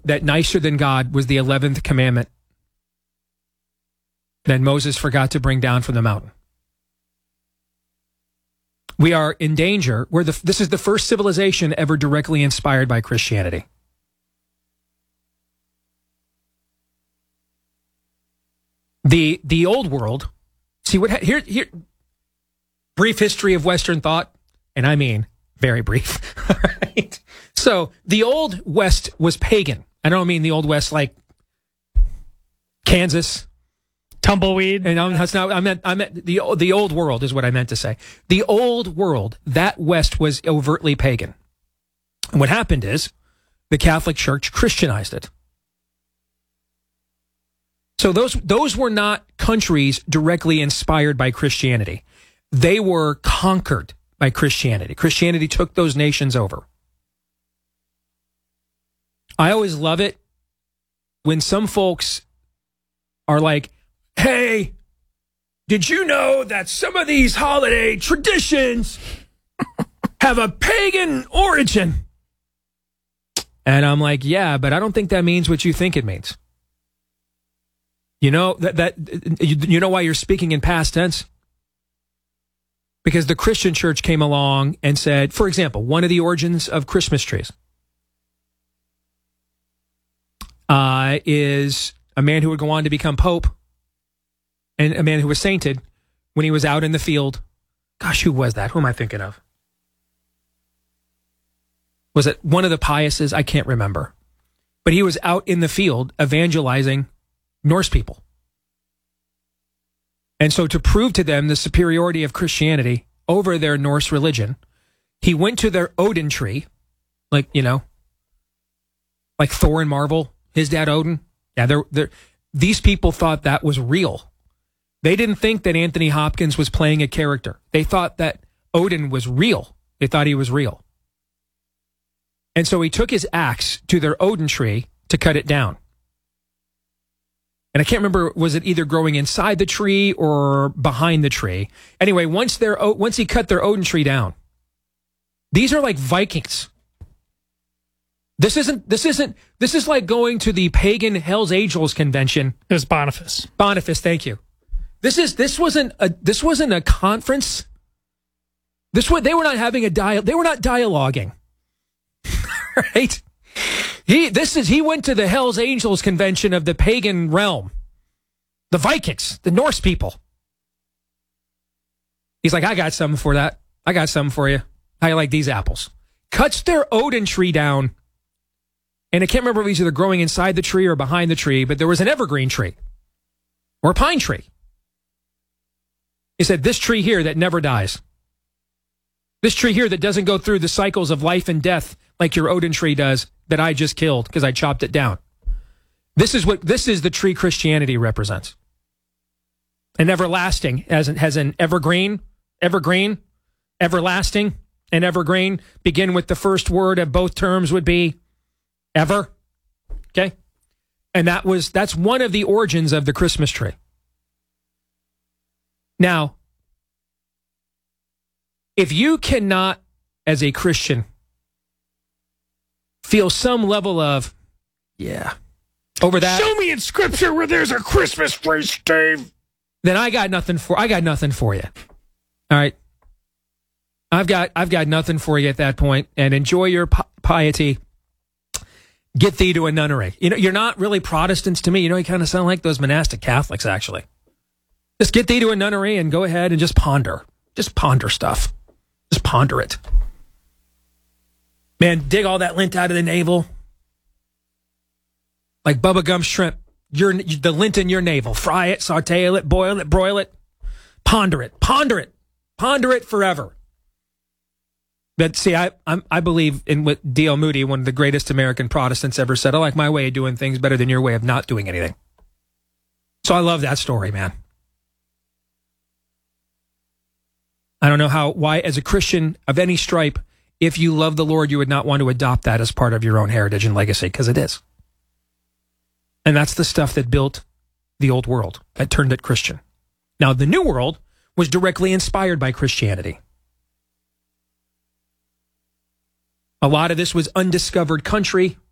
that nicer than God was the 11th commandment that Moses forgot to bring down from the mountain. We are in danger. This is the first civilization ever directly inspired by Christianity. The old world. See what here. Brief history of Western thought, and I mean very brief. All right. So the old West was pagan. I don't mean the old West like Kansas. Tumbleweed. And that's not. I meant the old world is what I meant to say. The old world, that West was overtly pagan. And what happened is the Catholic Church Christianized it. So those were not countries directly inspired by Christianity. They were conquered by Christianity. Christianity took those nations over. I always love it when some folks are like, hey, did you know that some of these holiday traditions have a pagan origin? And I'm like, yeah, but I don't think that means what you think it means. You know you know why you're speaking in past tense? Because the Christian church came along and said, for example, one of the origins of Christmas trees is a man who would go on to become pope and a man who was sainted when he was out in the field. Gosh, who was that? Who am I thinking of? Was it one of the Piuses? I can't remember. But he was out in the field evangelizing Norse people. And so to prove to them the superiority of Christianity over their Norse religion, he went to their Odin tree, like Thor and Marvel, his dad Odin. Yeah, these people thought that was real. They didn't think that Anthony Hopkins was playing a character. They thought that Odin was real. They thought he was real. And so he took his axe to their Odin tree to cut it down. And I can't remember, was it either growing inside the tree or behind the tree? Anyway, once he cut their Odin tree down, these are like Vikings. This is like going to the pagan Hells Angels convention. It was Boniface. Boniface, thank you. This wasn't a conference. They were not having they were not dialoguing. Right? He went to the Hells Angels convention of the pagan realm. The Vikings, the Norse people. He's like, I got something for that. I got something for you. How you like these apples? Cuts their Odin tree down. And I can't remember if he's either growing inside the tree or behind the tree, but there was an evergreen tree or a pine tree. He said, this tree here that never dies. This tree here that doesn't go through the cycles of life and death like your Odin tree does, that I just killed because I chopped it down. This is the tree Christianity represents. An everlasting has an evergreen, everlasting, and evergreen. Begin with the first word of both terms would be ever. Okay? And that's one of the origins of the Christmas tree. Now, if you cannot, as a Christian, feel some level of, over that. Show me in Scripture where there's a Christmas tree, Steve. Then I got nothing for you. All right. I've got nothing for you at that point. And enjoy your piety. Get thee to a nunnery. You know, you're not really Protestants to me. You know, you kind of sound like those monastic Catholics, actually. Just get thee to a nunnery and go ahead and just ponder. Just ponder stuff. Just ponder it. Man, dig all that lint out of the navel. Like Bubba Gump shrimp. The lint in your navel. Fry it, saute it, boil it, broil it. Ponder it. Ponder it. Ponder it forever. But see, I believe in what D.L. Moody, one of the greatest American Protestants ever said. I like my way of doing things better than your way of not doing anything. So I love that story, man. I don't know why, as a Christian of any stripe, if you love the Lord, you would not want to adopt that as part of your own heritage and legacy, because it is. And that's the stuff that built the old world, that turned it Christian. Now, the new world was directly inspired by Christianity. A lot of this was undiscovered country.